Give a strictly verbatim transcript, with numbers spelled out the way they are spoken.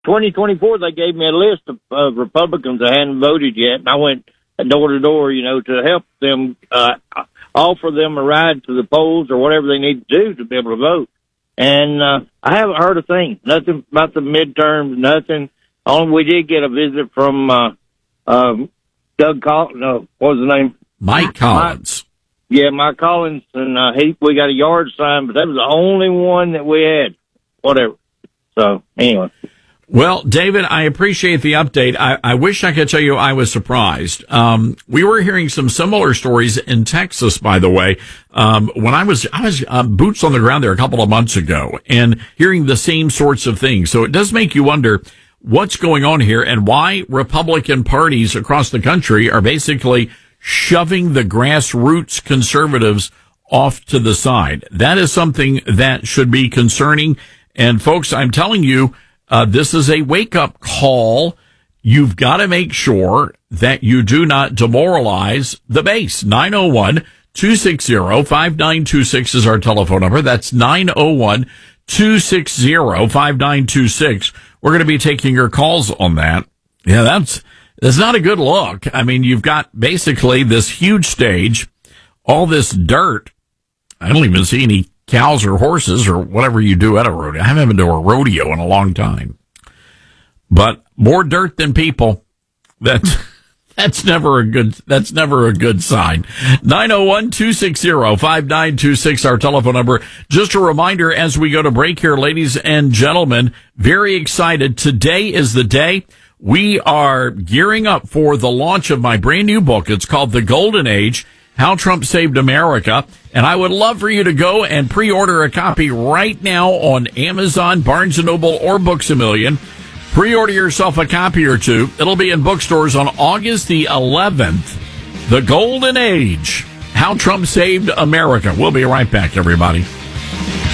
twenty twenty-four, they gave me a list of, of Republicans that hadn't voted yet, and I went door to door, you know, to help them, uh, offer them a ride to the polls or whatever they need to do to be able to vote. And uh, I haven't heard a thing, nothing about the midterms, nothing. Only we did get a visit from uh, um, Doug Collins, no, what was the name? Mike Collins. Mike, yeah, Mike Collins, and uh, he, we got a yard sign, but that was the only one that we had, whatever. So, anyway. Well, David, I appreciate the update. I, I wish I could tell you I was surprised. Um, we were hearing some similar stories in Texas, by the way. Um, when I was, I was uh, boots on the ground there a couple of months ago and hearing the same sorts of things. So it does make you wonder what's going on here and why Republican parties across the country are basically shoving the grassroots conservatives off to the side. That is something that should be concerning. And folks, I'm telling you, Uh, this is a wake-up call. You've got to make sure that you do not demoralize the base. nine oh one, two six zero, five nine two six is our telephone number. That's nine oh one, two six zero, five nine two six. We're going to be taking your calls on that. Yeah, that's, that's not a good look. I mean, you've got basically this huge stage, all this dirt. I don't even see any cows or horses or whatever you do at a rodeo. I haven't been to a rodeo in a long time. But more dirt than people. That's, that's never a good, that's never a good sign. nine oh one, two six zero, five nine two six, our telephone number. Just a reminder as we go to break here, ladies and gentlemen, very excited. Today is the day. We are gearing up for the launch of my brand new book. It's called The Golden Age, How Trump Saved America. And I would love for you to go and pre-order a copy right now on Amazon, Barnes and Noble, or Books A Million. Pre-order yourself a copy or two. It'll be in bookstores on August the eleventh. The Golden Age, How Trump Saved America. We'll be right back, everybody.